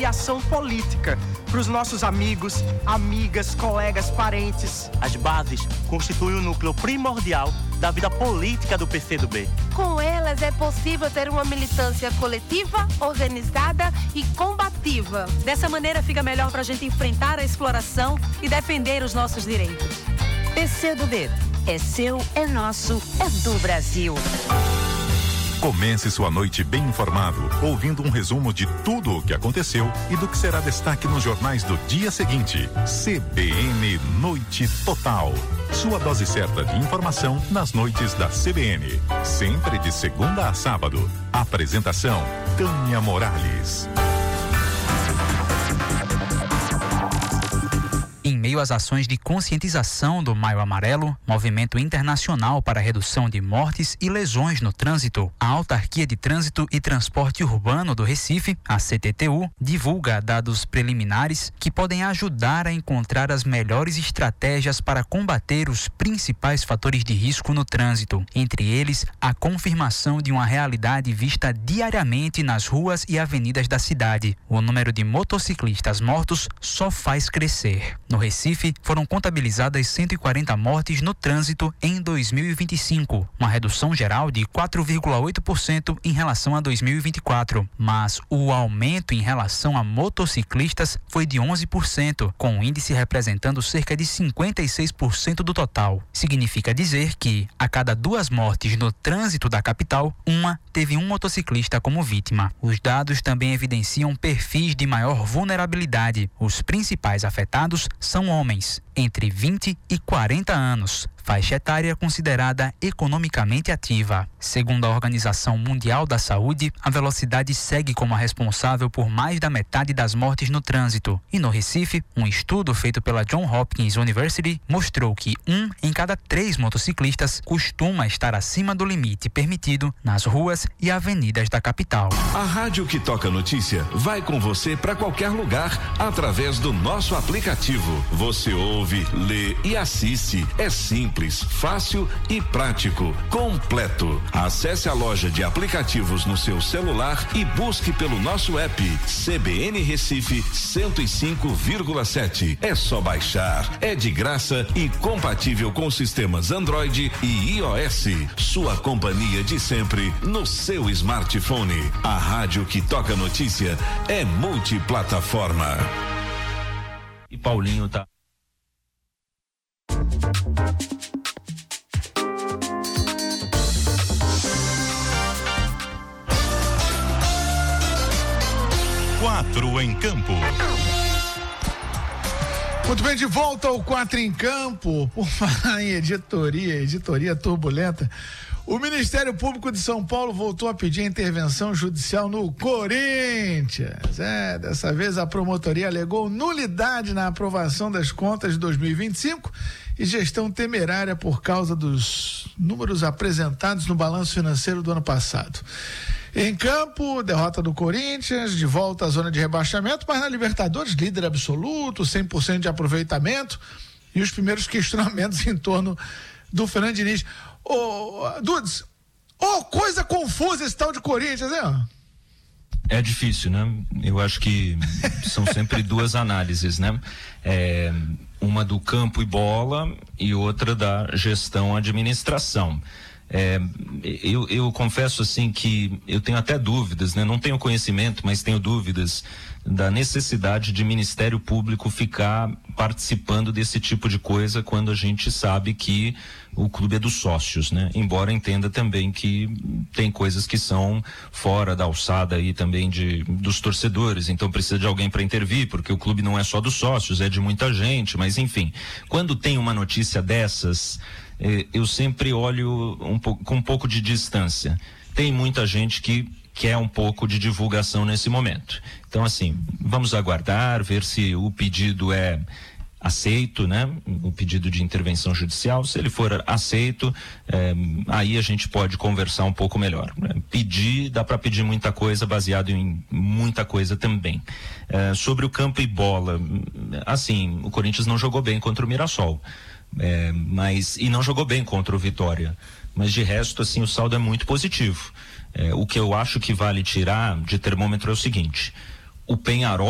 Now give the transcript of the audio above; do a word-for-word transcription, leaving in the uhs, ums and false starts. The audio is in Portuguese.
ação política para os nossos amigos, amigas, colegas, parentes. As bases constituem o núcleo primordial da vida política do P C do B. Com elas é possível ter uma militância coletiva, organizada e combativa. Dessa maneira fica melhor para a gente enfrentar a exploração e defender os nossos direitos. P C do B. É seu, é nosso, é do Brasil. Comece sua noite bem informado, ouvindo um resumo de tudo o que aconteceu e do que será destaque nos jornais do dia seguinte. C B N Noite Total. Sua dose certa de informação nas noites da C B N. Sempre de segunda a sábado. Apresentação: Tânia Morales. Em meio às ações de conscientização do Maio Amarelo, Movimento Internacional para a Redução de Mortes e Lesões no Trânsito, a Autarquia de Trânsito e Transporte Urbano do Recife, a C T T U, divulga dados preliminares que podem ajudar a encontrar as melhores estratégias para combater os principais fatores de risco no trânsito, entre eles a confirmação de uma realidade vista diariamente nas ruas e avenidas da cidade. O número de motociclistas mortos só faz crescer. No Recife, foram contabilizadas cento e quarenta mortes no trânsito em dois mil e vinte e cinco, uma redução geral de quatro vírgula oito por cento em relação a dois mil e vinte e quatro. Mas o aumento em relação a motociclistas foi de onze por cento, com o índice representando cerca de cinquenta e seis por cento do total. Significa dizer que, a cada duas mortes no trânsito da capital, uma teve um motociclista como vítima. Os dados também evidenciam perfis de maior vulnerabilidade. Os principais afetados são homens, entre vinte e quarenta anos, faixa etária considerada economicamente ativa. Segundo a Organização Mundial da Saúde, a velocidade segue como a responsável por mais da metade das mortes no trânsito. E no Recife, um estudo feito pela Johns Hopkins University mostrou que um em cada três motociclistas costuma estar acima do limite permitido nas ruas e avenidas da capital. A rádio que toca notícia vai com você para qualquer lugar através do nosso aplicativo. Você ouve, lê e assiste. É simples, fácil e prático. Completo. Acesse a loja de aplicativos no seu celular e busque pelo nosso app C B N Recife cento e cinco vírgula sete. É só baixar. É de graça e compatível com sistemas Android e iOS. Sua companhia de sempre no seu smartphone. A rádio que toca notícia é multiplataforma. E Paulinho tá. Quatro em campo. Muito bem, de volta ao Quatro em Campo. Por falar em editoria, editoria turbulenta, o Ministério Público de São Paulo voltou a pedir a intervenção judicial no Corinthians. É, dessa vez a promotoria alegou nulidade na aprovação das contas de dois mil e vinte e cinco e gestão temerária por causa dos números apresentados no balanço financeiro do ano passado. Em campo, derrota do Corinthians, de volta à zona de rebaixamento, mas na Libertadores, líder absoluto, cem por cento de aproveitamento e os primeiros questionamentos em torno do Fernando Diniz. Ô, Dudes, ô, coisa confusa esse tal de Corinthians, né? É difícil, né? Eu acho que são sempre duas análises, né? É, uma do campo e bola e outra da gestão administração. É, eu, eu confesso assim que eu tenho até dúvidas, né? Não tenho conhecimento, mas tenho dúvidas da necessidade de Ministério Público ficar participando desse tipo de coisa quando a gente sabe que o clube é dos sócios, né? Embora entenda também que tem coisas que são fora da alçada aí também de, dos torcedores, então precisa de alguém para intervir, porque o clube não é só dos sócios, é de muita gente, mas enfim, quando tem uma notícia dessas, eh, eu sempre olho um pouco, com um pouco de distância. Tem muita gente que quer um pouco de divulgação nesse momento. Então, assim, vamos aguardar, ver se o pedido é aceito, né? O pedido de intervenção judicial. Se ele for aceito, eh, aí a gente pode conversar um pouco melhor. Pedir, dá para pedir muita coisa baseado em muita coisa também. Eh, sobre o campo e bola, assim, o Corinthians não jogou bem contra o Mirassol, eh, mas e não jogou bem contra o Vitória. Mas de resto, assim, o saldo é muito positivo. É, o que eu acho que vale tirar de termômetro é o seguinte: o Peñarol